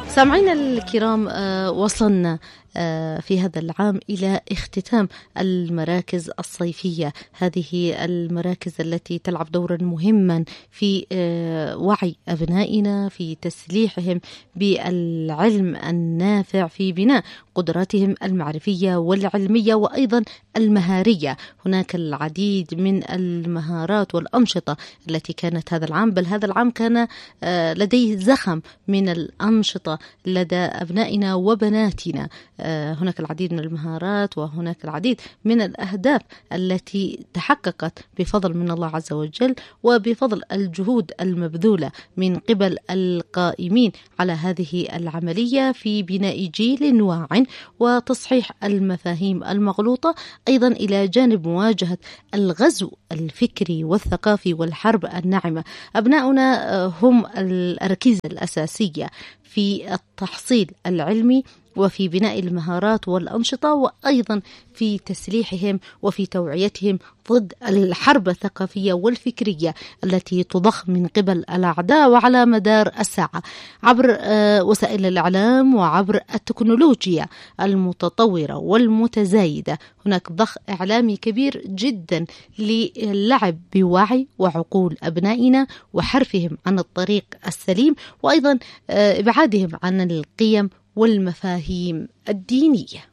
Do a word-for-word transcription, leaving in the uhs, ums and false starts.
سامعينا الكرام، آه وصلنا آه في هذا العام إلى اختتام المراكز الصيفية، هذه المراكز التي تلعب دورا مهما في آه وعي أبنائنا، في تسليحهم بالعلم النافع، في بناء قدراتهم المعرفية والعلمية وأيضا المهارية. هناك العديد من المهارات والأنشطة التي كانت هذا العام، بل هذا العام كان آه لديه زخم من الأنشطة لدى أبنائنا وبناتنا. هناك العديد من المهارات وهناك العديد من الأهداف التي تحققت بفضل من الله عز وجل وبفضل الجهود المبذولة من قبل القائمين على هذه العملية في بناء جيل واع وتصحيح المفاهيم المغلوطة، أيضا إلى جانب مواجهة الغزو الفكري والثقافي والحرب الناعمة. أبناؤنا هم الركيزة الأساسية في التحصيل العلمي وفي بناء المهارات والأنشطة، وأيضا في تسليحهم وفي توعيتهم ضد الحرب الثقافية والفكرية التي تضخ من قبل الأعداء وعلى مدار الساعة عبر وسائل الإعلام وعبر التكنولوجيا المتطورة والمتزايدة. هناك ضخ إعلامي كبير جدا للعب بوعي وعقول أبنائنا وحرفهم عن الطريق السليم، وأيضا إبعادهم عن القيم والمفاهيم الدينية.